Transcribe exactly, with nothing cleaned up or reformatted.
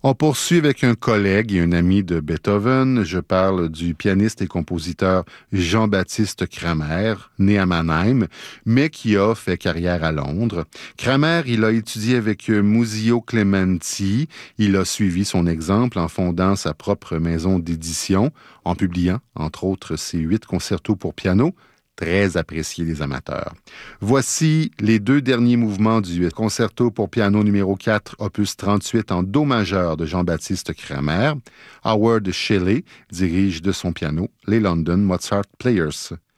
On poursuit avec un collègue et un ami de Beethoven. Je parle du pianiste et compositeur Jean-Baptiste Cramer, né à Mannheim, mais qui a fait carrière à Londres. Cramer, il a étudié avec Muzio Clementi. Il a suivi son exemple en fondant sa propre maison d'édition, en publiant, entre autres, ses huit concertos pour piano, très apprécié des amateurs. Voici les deux derniers mouvements du concerto pour piano numéro quatre, opus trente-huit en do majeur de Jean-Baptiste Cramer. Howard Shelley dirige de son piano les London Mozart Players.